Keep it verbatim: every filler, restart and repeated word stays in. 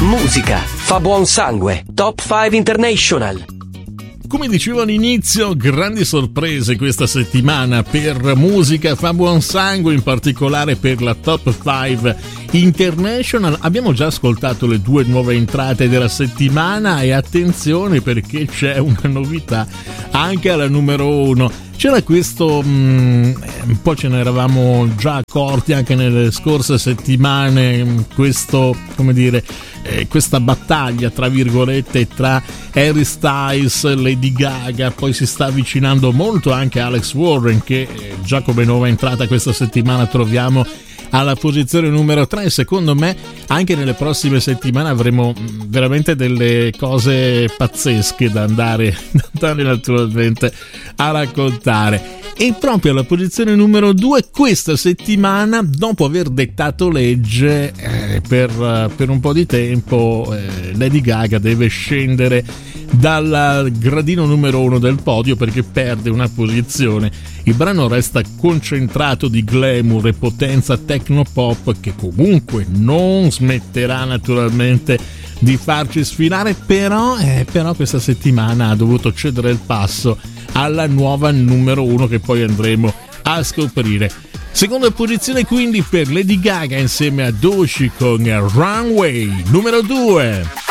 Musica fa buon sangue. Top cinque International. Come dicevo all'inizio, grandi sorprese questa settimana per Musica fa buon sangue, in particolare per la Top cinque International. Abbiamo già ascoltato le due nuove entrate della settimana e attenzione perché c'è una novità anche alla numero uno. C'era questo, um, un po' ce ne eravamo già accorti anche nelle scorse settimane, questo, come dire, eh, questa battaglia tra virgolette tra Harry Styles e Lady Gaga. Poi si sta avvicinando molto anche Alex Warren, che eh, già come nuova entrata questa settimana troviamo alla posizione numero tre. Secondo me anche nelle prossime settimane avremo veramente delle cose pazzesche da andare, da andare naturalmente a raccontare. E proprio alla posizione numero due questa settimana, dopo aver dettato legge eh, per, per un po' di tempo, eh, Lady Gaga deve scendere dal gradino numero uno del podio perché perde una posizione. Il brano resta concentrato di glamour e potenza techno-pop, che comunque non smetterà naturalmente di farci sfilare, però, eh, però questa settimana ha dovuto cedere il passo alla nuova numero uno che poi andremo a scoprire. Seconda posizione quindi per Lady Gaga insieme a Doechii con Runway. Numero due.